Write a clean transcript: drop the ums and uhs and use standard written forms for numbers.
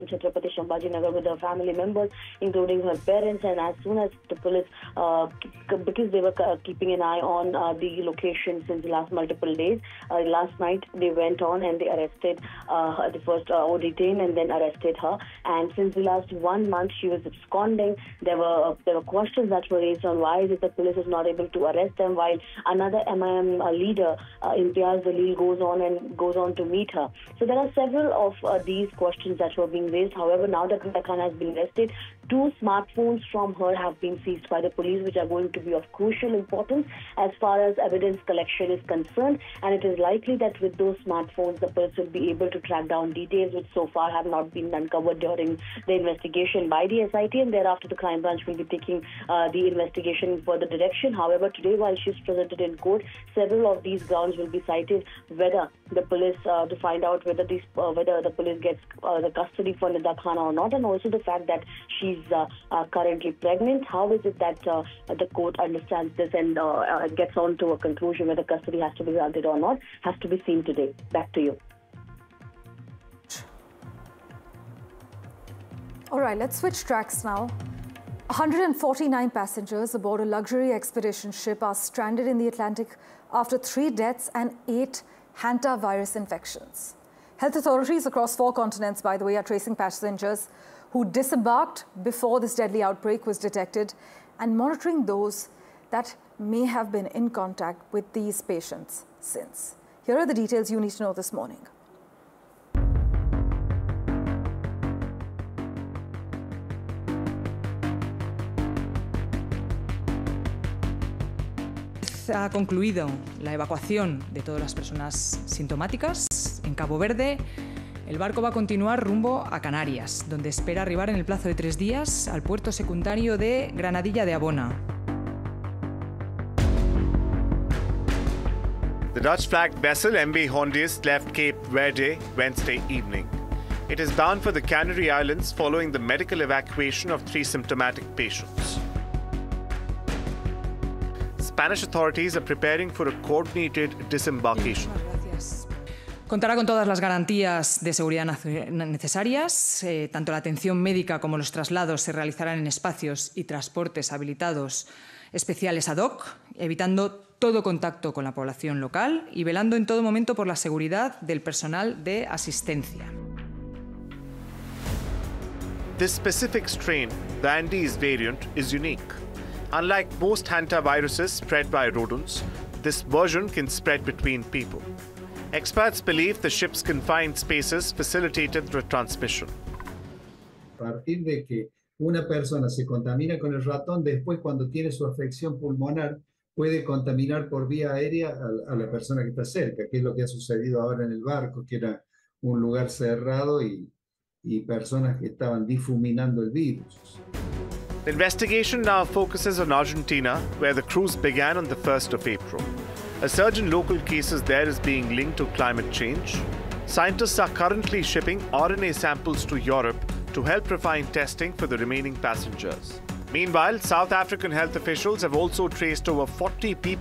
Chhatrapati Sambhaji Nagar with her family members, including her parents. And as soon as the police, because they were keeping an eye on the location since the last multiple days, last night they went on and they arrested her, first detained and then arrested her. And since the last 1 month she was absconding. There were questions that were raised on why is it the police is not able to arrest them, while another MIM leader, Imtiaz Daleel, goes on to meet her. So there are several of these questions that were being raised. However, now that Rita Khan has been arrested, 2 smartphones from her have been seized by the police, which are going to be of crucial importance as far as evidence collection is concerned. And it is likely that with those smartphones, the police will be able to track down details which so far have not been uncovered during the investigation by the SIT, and thereafter the crime branch will be taking the investigation in further direction. However, today while she's presented in court, several of these grounds will be cited, whether the police to find out whether the police gets the custody for Nida Khan or not, and also the fact that she's currently pregnant. How is it that the court understands this and gets on to a conclusion whether custody has to be granted or not, has to be seen today. Back to you. All right, let's switch tracks now. 149 passengers aboard a luxury expedition ship are stranded in the Atlantic after 3 deaths and 8 hantavirus infections. Health authorities across 4 continents, by the way, are tracing passengers who disembarked before this deadly outbreak was detected and monitoring those that may have been in contact with these patients since. Here are the details you need to know this morning. Ha concluido la evacuación de todas las personas sintomáticas en Cabo Verde. El barco va a continuar rumbo a Canarias, donde espera arribar en el plazo de 3 días al puerto secundario de Granadilla de Abona. The Dutch-flagged vessel MV Hondius left Cape Verde Wednesday evening. It is bound for the Canary Islands following the medical evacuation of 3 symptomatic patients. Spanish authorities are preparing for a coordinated disembarkation. Contará con todas las garantías de seguridad necesarias. Tanto la atención médica como los traslados se realizarán en espacios y transportes habilitados especiales ad hoc, evitando todo contacto con la población local y velando en todo momento por la seguridad del personal de asistencia. This specific strain, the Andes variant, is unique. Unlike most hantaviruses spread by rodents, this version can spread between people. Experts believe the ship's confined spaces facilitated the transmission. A partir de que una persona se contamina con el ratón, después cuando tiene su afección pulmonar puede contaminar por vía aérea a la persona que está cerca, que es lo que ha sucedido ahora en el barco, que era un lugar cerrado y personas que estaban difuminando el virus. The investigation now focuses on Argentina, where the cruise began on the 1st of April. A surge in local cases there is being linked to climate change. Scientists are currently shipping RNA samples to Europe to help refine testing for the remaining passengers. Meanwhile, South African health officials have also traced over 40 people